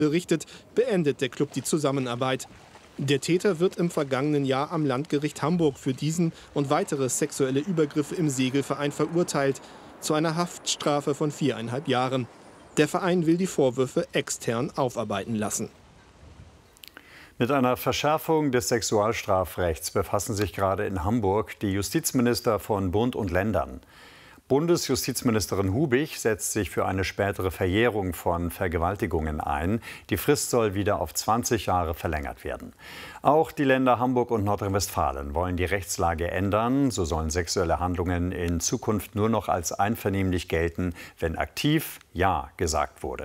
berichtet, beendet der Club die Zusammenarbeit. Der Täter wird im vergangenen Jahr am Landgericht Hamburg für diesen und weitere sexuelle Übergriffe im Segelverein verurteilt, zu einer Haftstrafe von 4,5 Jahren. Der Verein will die Vorwürfe extern aufarbeiten lassen. Mit einer Verschärfung des Sexualstrafrechts befassen sich gerade in Hamburg die Justizminister von Bund und Ländern. Bundesjustizministerin Hubig setzt sich für eine spätere Verjährung von Vergewaltigungen ein. Die Frist soll wieder auf 20 Jahre verlängert werden. Auch die Länder Hamburg und Nordrhein-Westfalen wollen die Rechtslage ändern. So sollen sexuelle Handlungen in Zukunft nur noch als einvernehmlich gelten, wenn aktiv Ja gesagt wurde.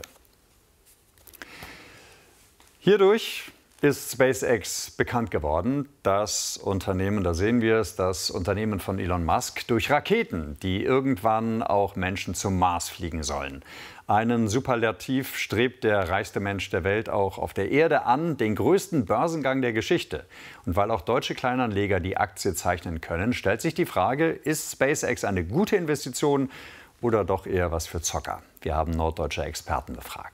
Hierdurch ist SpaceX bekannt geworden. Das Unternehmen, da sehen wir es, das Unternehmen von Elon Musk, durch Raketen, die irgendwann auch Menschen zum Mars fliegen sollen. Einen Superlativ strebt der reichste Mensch der Welt auch auf der Erde an, den größten Börsengang der Geschichte. Und weil auch deutsche Kleinanleger die Aktie zeichnen können, stellt sich die Frage, ist SpaceX eine gute Investition oder doch eher was für Zocker? Wir haben norddeutsche Experten befragt.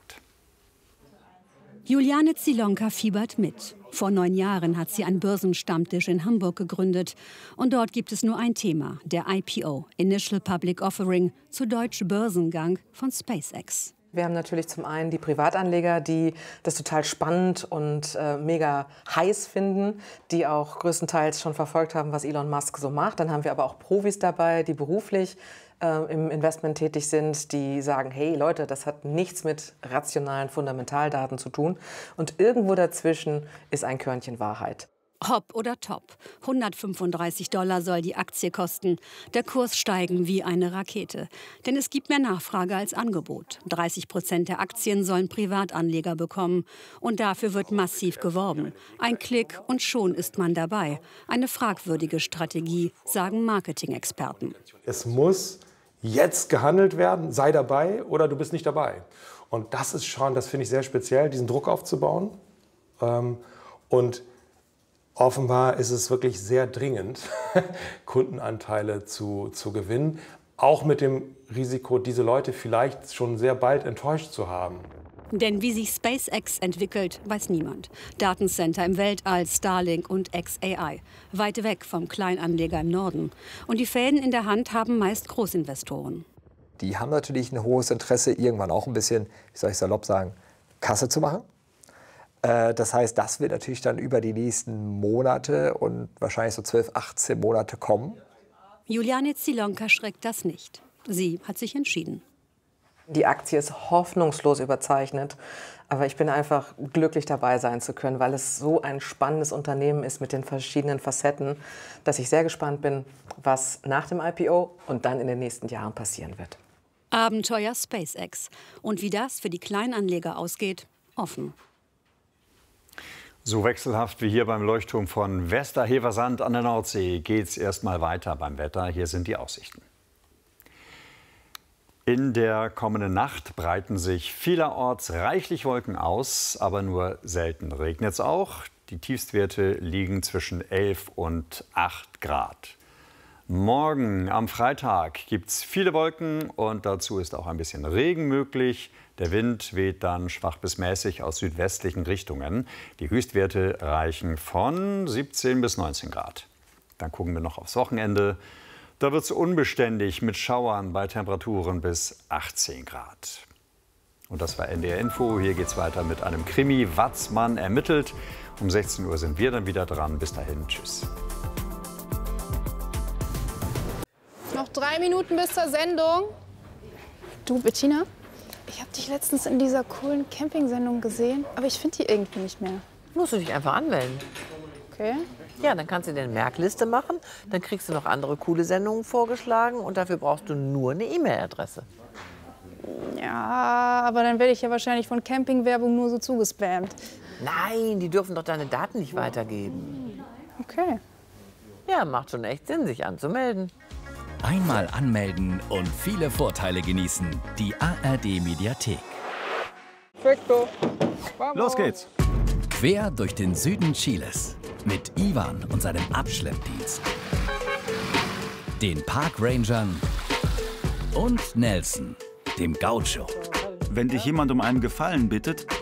Juliane Zielonka fiebert mit. Vor 9 Jahren hat sie einen Börsenstammtisch in Hamburg gegründet. Und dort gibt es nur ein Thema, der IPO, Initial Public Offering, zu Deutsch Börsengang von SpaceX. Wir haben natürlich zum einen die Privatanleger, die das total spannend und mega heiß finden, die auch größtenteils schon verfolgt haben, was Elon Musk so macht. Dann haben wir aber auch Profis dabei, die beruflich im Investment tätig sind, die sagen, hey Leute, das hat nichts mit rationalen Fundamentaldaten zu tun. Und irgendwo dazwischen ist ein Körnchen Wahrheit. Hopp oder top. $135 soll die Aktie kosten. Der Kurs steigen wie eine Rakete. Denn es gibt mehr Nachfrage als Angebot. 30% der Aktien sollen Privatanleger bekommen. Und dafür wird massiv geworben. Ein Klick und schon ist man dabei. Eine fragwürdige Strategie, sagen Marketing-Experten. Es muss jetzt gehandelt werden, sei dabei oder du bist nicht dabei. Und das ist schon, das finde ich sehr speziell, diesen Druck aufzubauen. Und offenbar ist es wirklich sehr dringend, Kundenanteile zu gewinnen. Auch mit dem Risiko, diese Leute vielleicht schon sehr bald enttäuscht zu haben. Denn wie sich SpaceX entwickelt, weiß niemand. Datencenter im Weltall, Starlink und xAI. Weit weg vom Kleinanleger im Norden. Und die Fäden in der Hand haben meist Großinvestoren. Die haben natürlich ein hohes Interesse, irgendwann auch ein bisschen, wie soll ich salopp sagen, Kasse zu machen. Das heißt, das wird natürlich dann über die nächsten Monate und wahrscheinlich so 12, 18 Monate kommen. Juliane Zielonka schreckt das nicht. Sie hat sich entschieden. Die Aktie ist hoffnungslos überzeichnet, aber ich bin einfach glücklich dabei sein zu können, weil es so ein spannendes Unternehmen ist mit den verschiedenen Facetten, dass ich sehr gespannt bin, was nach dem IPO und dann in den nächsten Jahren passieren wird. Abenteuer SpaceX. Und wie das für die Kleinanleger ausgeht, offen. So wechselhaft wie hier beim Leuchtturm von Westerheversand an der Nordsee geht es erstmal weiter beim Wetter. Hier sind die Aussichten. In der kommenden Nacht breiten sich vielerorts reichlich Wolken aus, aber nur selten regnet es auch. Die Tiefstwerte liegen zwischen 11 und 8 Grad. Morgen am Freitag gibt es viele Wolken und dazu ist auch ein bisschen Regen möglich. Der Wind weht dann schwach bis mäßig aus südwestlichen Richtungen. Die Höchstwerte reichen von 17 bis 19 Grad. Dann gucken wir noch aufs Wochenende. Da wird es unbeständig mit Schauern bei Temperaturen bis 18 Grad. Und das war NDR Info. Hier geht es weiter mit einem Krimi. Watzmann ermittelt. Um 16 Uhr sind wir dann wieder dran. Bis dahin, tschüss. Noch 3 Minuten bis zur Sendung. Du, Bettina, ich habe dich letztens in dieser coolen Camping-Sendung gesehen, aber ich finde die irgendwie nicht mehr. Musst du dich einfach anmelden. Okay. Ja, dann kannst du dir eine Merkliste machen, dann kriegst du noch andere coole Sendungen vorgeschlagen und dafür brauchst du nur eine E-Mail-Adresse. Ja, aber dann werde ich ja wahrscheinlich von Campingwerbung nur so zugespammt. Nein, die dürfen doch deine Daten nicht weitergeben. Okay. Ja, macht schon echt Sinn, sich anzumelden. Einmal anmelden und viele Vorteile genießen. Die ARD-Mediathek. Perfekto. Los geht's. Quer durch den Süden Chiles. Mit Ivan und seinem Abschleppdienst. Den Parkrangern und Nelson, dem Gaucho. Wenn dich jemand um einen Gefallen bittet,